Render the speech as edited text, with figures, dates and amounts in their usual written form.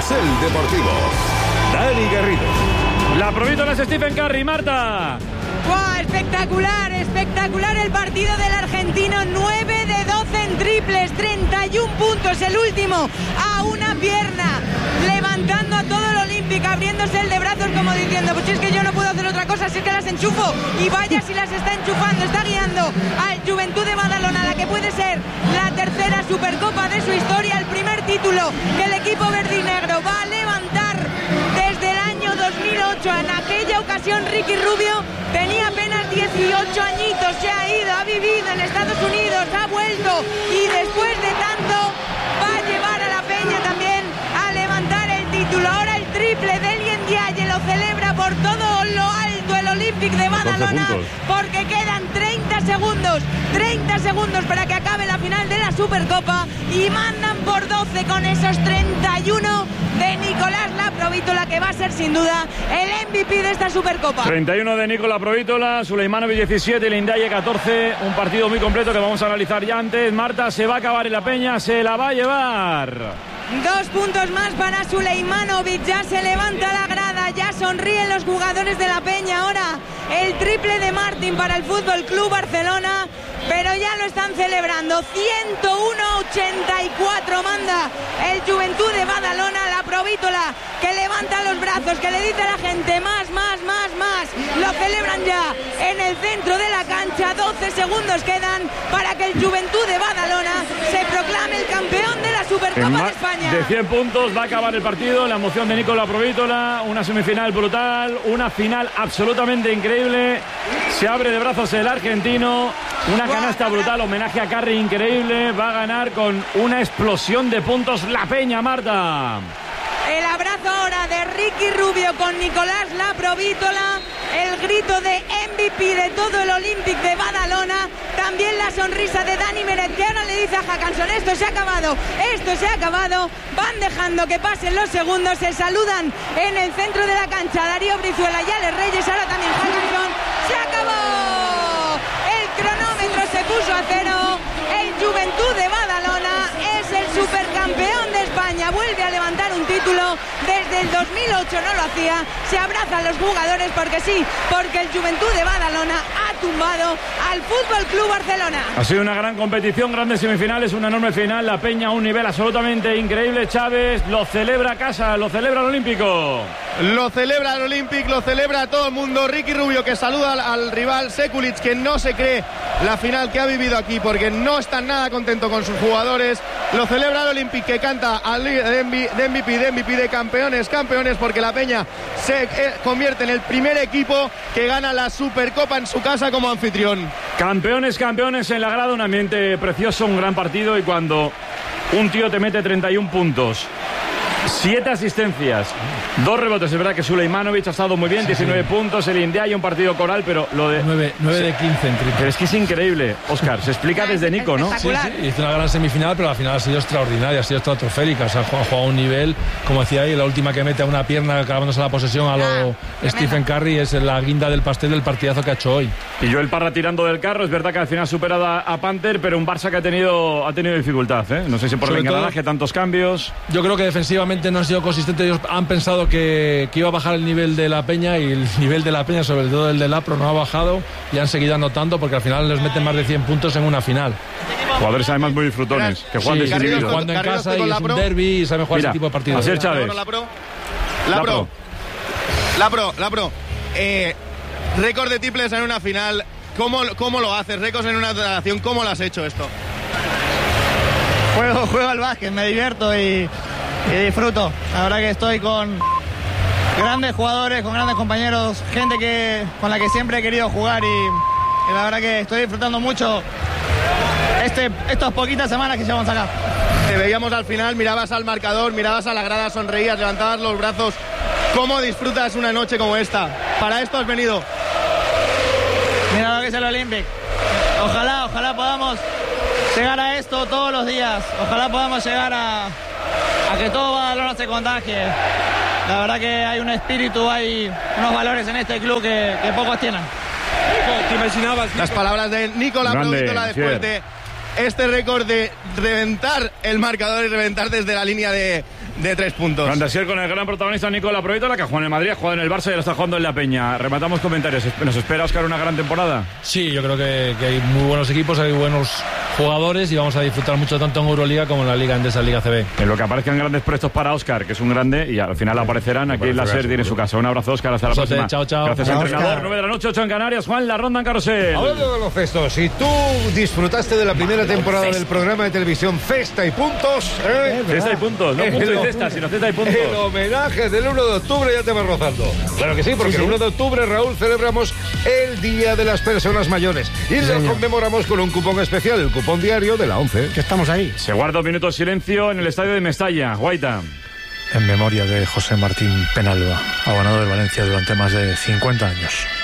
Carrusel Deportivo. Dani Garrido. La provítola es Stephen Curry, Marta. ¡Wow! Espectacular, espectacular el partido del argentino. 9 de 12 en triples, 31 puntos, el último a una pierna, levantando a todo el Olympic, abriéndose el de brazos como diciendo, pues si es que yo no puedo hacer otra cosa, si es que las enchufo, y vaya si las está enchufando, está guiando al Juventud de Badalona, la que puede ser la tercera Supercopa de su historia, el primer título que el equipo verdinegro va a levantar desde el año 2008. En aquella ocasión Ricky Rubio tenía apenas 18 añitos, se ha ido, ha vivido en Estados Unidos, ha vuelto y después de tanto va a llevar a la Peña también a levantar el título. Ahora el triple de Elien Diaye lo celebra por todo lo alto el Olympic de Badalona, porque quedan 30 segundos para que acabe la final de la Supercopa y mandan por 12 con esos 31 de Nicolás Laprovítola, que va a ser sin duda el MVP de esta Supercopa. 31 de Nicolás Laprovítola, Sulejmanovic 17, Elien Diaye 14, un partido muy completo que vamos a analizar ya antes. Marta, se va a acabar en la Peña, se la va a llevar. 2 puntos más para Sulejmanovic, ya se levanta la grada, ya sonríen los jugadores de la Peña. Ahora el triple de Martín para el Fútbol Club Barcelona, pero ya lo están celebrando. 101-84 manda el Juventud de Badalona. Laprovítola que levanta los brazos, que le dice a la gente más. Lo celebran ya en el centro de la cancha. 12 segundos quedan para que el Juventud de Badalona se proclame el campeón de la Supercopa de España. De 100 puntos va a acabar el partido. La emoción de Nicolás Laprovítola, una semifinal brutal, una final absolutamente increíble. Se abre de brazos el argentino, una canasta brutal, homenaje a Curry increíble. Va a ganar con una explosión de puntos la Peña, Marta. El abrazo ahora de Ricky Rubio con Nicolás Laprovítola, el grito de MVP de todo el Olympic de Badalona, también la sonrisa de Dani Meret, que ahora le dice a Hackanson, esto se ha acabado, van dejando que pasen los segundos, se saludan en el centro de la cancha Darío Brizuela y Alex Reyes, ahora también Hackanson, se acabó, el cronómetro se puso a cero, el Juventud de Badalona es el supercampeón de España, vuelve a levantar un título, desde el 2008 no lo hacía, se abrazan los jugadores porque el Juventud de Badalona ha tumbado al Fútbol Club Barcelona. Ha sido una gran competición, grandes semifinales, una enorme final, la Peña a un nivel absolutamente increíble. Chávez lo celebra a casa, lo celebra el Olímpico. Lo celebra el Olympic, lo celebra todo el mundo. Ricky Rubio que saluda al rival Sekulic, que no se cree la final que ha vivido aquí porque no está nada contento con sus jugadores. Lo celebra el Olympic, que canta al de MVP de campeones, porque la Peña se convierte en el primer equipo que gana la Supercopa en su casa como anfitrión. Campeones en la grada, un ambiente precioso, un gran partido, y cuando un tío te mete 31 puntos, 7 asistencias, 2 rebotes. Es verdad que Sulejmanovic ha estado muy bien, 19 puntos, el India y un partido coral, pero lo de 9 de 15 en triple. Pero es que es increíble, Óscar, se explica desde Nico, ¿no? Sí, hizo una gran semifinal, pero la final ha sido extraordinaria, ha sido estratosférica. O sea, ha jugado a un nivel, como decía ahí, la última que mete a una pierna clavándose la posesión a lo Stephen Curry es la guinda del pastel del partidazo que ha hecho hoy. Y Joel Parra tirando del carro, es verdad que al final ha superado a Panther, pero un Barça que ha tenido dificultad, ¿eh? No sé si por el engranaje, tantos cambios. Yo creo que defensivamente no han sido consistentes. Ellos han pensado que iba a bajar el nivel de la Peña, y el nivel de la Peña, sobre todo el de Lapro, no ha bajado, y han seguido anotando porque al final les meten más de 100 puntos en una final. Jugadores además muy disfrutones, que juegan desinhibidos. Jugando en casa y es un derbi y saben jugar ese tipo de partidos. Así es, Chávez. Lapro. Récord de triples en una final. ¿Cómo lo haces? Récords en una relación. ¿Cómo lo has hecho esto? Juego al básquet, me divierto y disfruto. La verdad que estoy con grandes jugadores, con grandes compañeros, gente con la que siempre he querido jugar, y la verdad que estoy disfrutando mucho estas poquitas semanas que llevamos acá. Te veíamos al final, mirabas al marcador, mirabas a la grada, sonreías, levantabas los brazos. ¿Cómo disfrutas una noche como esta? ¿Para esto has venido? Mira lo que es el Olympic. Ojalá podamos llegar a esto todos los días. Ojalá podamos llegar a que todo Badalona se contagie. La verdad que hay un espíritu, hay unos valores en este club que pocos tienen. ¿Te imaginabas? Las palabras de Nicolás Laprovítola después de este récord de reventar el marcador y reventar desde la línea de de 3 puntos. Fantasía con el gran protagonista Nicola Provítola, que ha jugado en el Madrid, ha jugado en el Barça y ahora está jugando en la Peña. Rematamos comentarios. ¿Nos espera, Óscar, una gran temporada? Sí, yo creo que hay muy buenos equipos, hay buenos jugadores y vamos a disfrutar mucho tanto en Euroliga como en la Liga Endesa, Liga CB. En lo que aparezcan grandes prestos para Óscar, que es un grande, y al final aparecerán. Aquí en la SER tiene su casa. Un abrazo, Óscar, hasta la próxima. Chao, chao. Gracias, entrenador. 9 de la noche, 8 en Canarias. Juan, la ronda en carrusel. Hablando de baloncesto, si tú disfrutaste de la primera temporada del programa de televisión Festa y Puntos... Cesta y puntos, no puntos y cesta, sino cesta y puntos. El homenaje del 1 de octubre ya te vas rozando. Claro que sí, porque el 1 de octubre, Raúl, celebramos el Día de las Personas Mayores. Y lo conmemoramos con un cupón especial, el cupón diario de la 11. Que estamos ahí. Se guarda un minuto de silencio en el estadio de Mestalla. Guaita. En memoria de José Martín Penalba, abonado del Valencia durante más de 50 años.